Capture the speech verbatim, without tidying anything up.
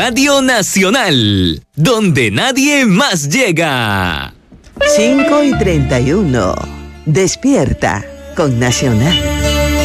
Radio Nacional, donde nadie más llega. cinco y treinta y uno. Despierta con Nacional.